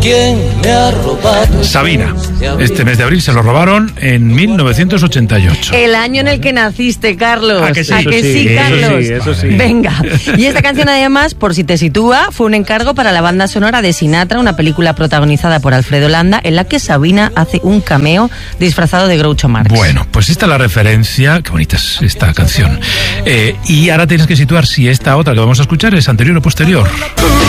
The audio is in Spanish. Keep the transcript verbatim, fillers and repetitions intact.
¿Quién me ha robado? Sabina. Este mes de abril se lo robaron en mil novecientos ochenta y ocho. El año en el que naciste, Carlos. ¿A que sí? ¿A que sí, sí, Carlos? eso sí, eso sí. Venga. Y esta canción, además, por si te sitúa, fue un encargo para la banda sonora de Sinatra, una película protagonizada por Alfredo Landa, en la que Sabina hace un cameo disfrazado de Groucho Marx. Bueno, pues esta es la referencia. Qué bonita es esta canción. Eh, y ahora tienes que situar si esta otra que vamos a escuchar es anterior o posterior.